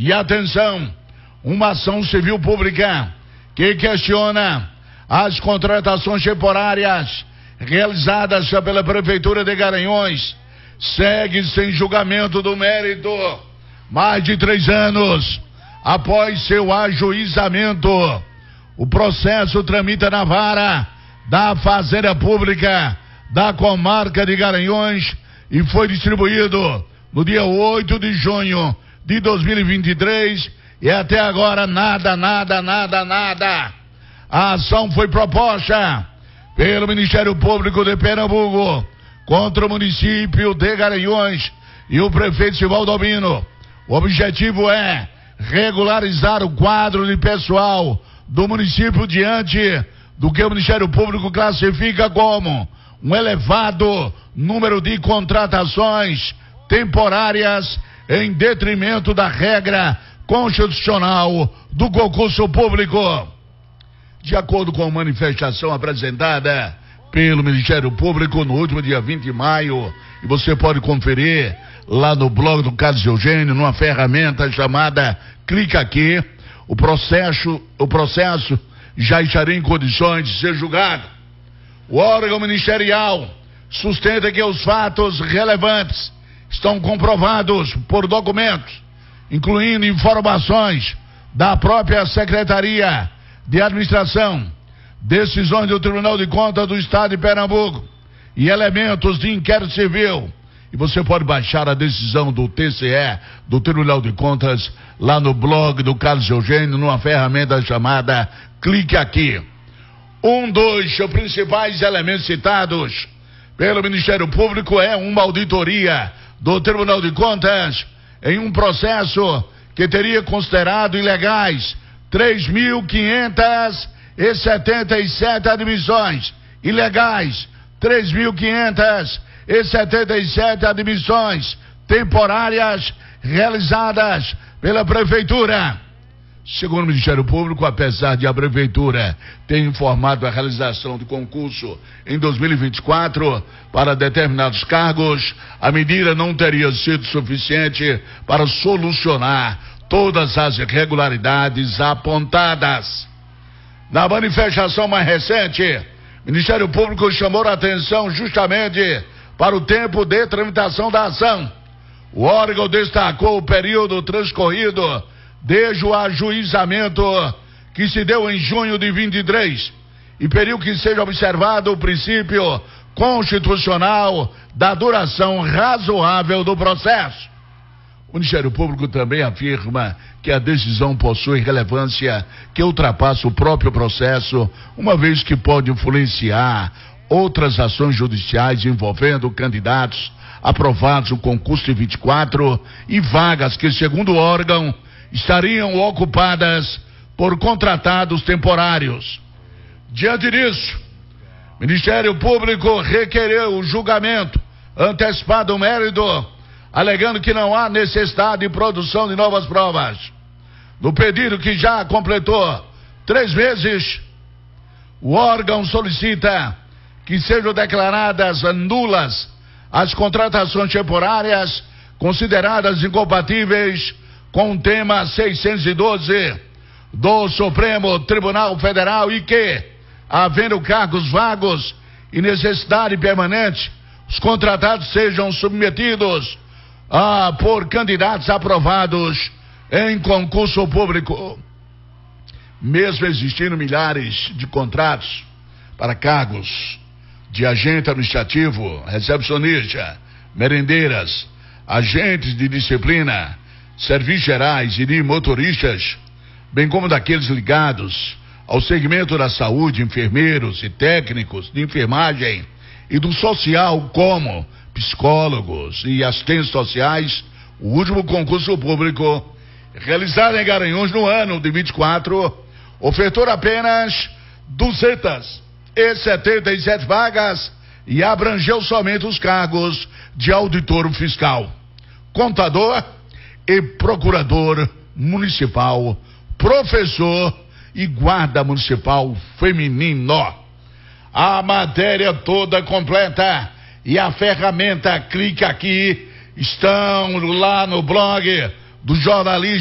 E atenção, uma ação civil pública que questiona as contratações temporárias realizadas pela Prefeitura de Garanhuns segue sem julgamento do mérito. Mais de 3 anos após seu ajuizamento, o processo tramita na vara da Fazenda Pública da comarca de Garanhuns e foi distribuído no dia 8 de junho de 2023 e até agora nada. A ação foi proposta pelo Ministério Público de Pernambuco contra o município de Garanhuns e o prefeito Sivaldo Albino. O objetivo é regularizar o quadro de pessoal do município diante do que o Ministério Público classifica como um elevado número de contratações temporárias em detrimento da regra constitucional do concurso público. De acordo com a manifestação apresentada pelo Ministério Público no último dia 20 de maio, e você pode conferir lá no blog do Carlos Eugênio, numa ferramenta chamada Clica Aqui, o processo já estaria em condições de ser julgado. O órgão ministerial sustenta que os fatos relevantes estão comprovados por documentos, incluindo informações da própria Secretaria de Administração, decisões do Tribunal de Contas do Estado de Pernambuco e elementos de inquérito civil. E você pode baixar a decisão do TCE, do Tribunal de Contas, lá no blog do Carlos Eugênio, numa ferramenta chamada Clique Aqui. Um dos principais elementos citados pelo Ministério Público é uma auditoria do Tribunal de Contas em um processo que teria considerado ilegais 3.577 admissões, ilegais 3.577 admissões temporárias realizadas pela Prefeitura. Segundo o Ministério Público, apesar de a Prefeitura ter informado a realização do concurso em 2024 para determinados cargos, a medida não teria sido suficiente para solucionar todas as irregularidades apontadas. Na manifestação mais recente, o Ministério Público chamou a atenção justamente para o tempo de tramitação da ação. O órgão destacou o período transcorrido desde o ajuizamento que se deu em junho de 23 e pediu que seja observado o princípio constitucional da duração razoável do processo. O Ministério Público também afirma que a decisão possui relevância que ultrapassa o próprio processo, uma vez que pode influenciar outras ações judiciais envolvendo candidatos aprovados no concurso de 24 e vagas que, segundo o órgão, estariam ocupadas por contratados temporários. Diante disso, o Ministério Público requereu o julgamento antecipado do mérito, alegando que não há necessidade de produção de novas provas. No pedido que já completou 3 meses, o órgão solicita que sejam declaradas nulas as contratações temporárias consideradas incompatíveis com o tema 612 do Supremo Tribunal Federal e que, havendo cargos vagos e necessidade permanente, os contratados sejam submetidos por candidatos aprovados em concurso público. Mesmo existindo milhares de contratos para cargos de agente administrativo, recepcionista, merendeiras, agentes de disciplina, serviços gerais e de motoristas, bem como daqueles ligados ao segmento da saúde, enfermeiros e técnicos de enfermagem e do social, como psicólogos e assistentes sociais, o último concurso público realizado em Garanhuns no ano de 24 ofertou apenas 277 vagas e abrangeu somente os cargos de auditor fiscal, contador e procurador municipal, professor e guarda municipal feminino. A matéria toda completa e a ferramenta Clica Aqui estão lá no blog do jornalista